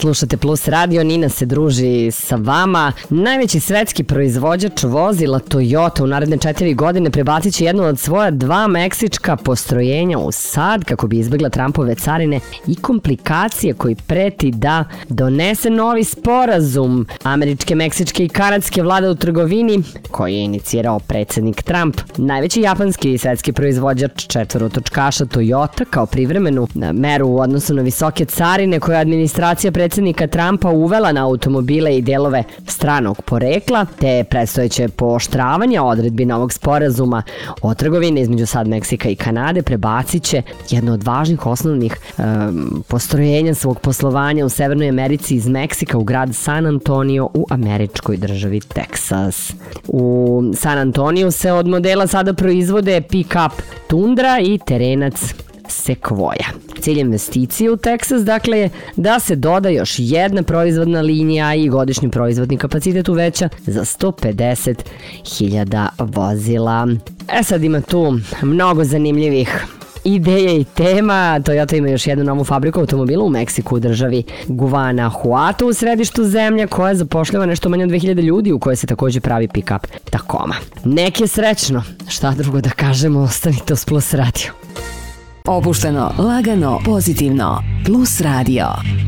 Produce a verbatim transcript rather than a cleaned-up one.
Slušate Plus radio, Nina se druži sa vama. Najveći svetski proizvođač vozila Toyota u naredne četiri godine prebacit će jedno od svoja dva meksička postrojenja u Sad kako bi izbjegla Trumpove carine i komplikacije koji preti da donese novi sporazum američke, meksičke i kanadske vlade u trgovini koji je inicirao predsjednik Trump. Najveći japanski i svetski proizvođač četvorotočkaša Toyota kao privremenu meru u odnosu na visoke carine koje je administracija predsjednika Trumpa uvela na automobile i delove stranog porekla, te predstojeće pooštravanje odredbi novog sporazuma o trgovini između sad Meksika i Kanade prebacit će jedno od važnih osnovnih um, postrojenja svog poslovanja u Severnoj Americi iz Meksika u grad San Antonio u američkoj državi Teksas. U San Antoniju se od modela sada proizvode pick-up Tundra i terenac Sequoia. Cilj investicije u Teksas, dakle, je da se doda još jedna proizvodna linija i godišnji proizvodni kapacitet uveća za sto pedeset hiljada vozila. E sad ima tu mnogo zanimljivih ideje i tema. Toyota ima još jednu novu fabriku automobila u Meksiku u državi Guanajuato u središtu zemlje koja zapošljava nešto manje od dve hiljade ljudi u kojoj se također pravi pick-up Tacoma. Nek je srećno, šta drugo da kažemo, ostanite uz Plus radio. Opušteno, lagano, pozitivno. Plus radio.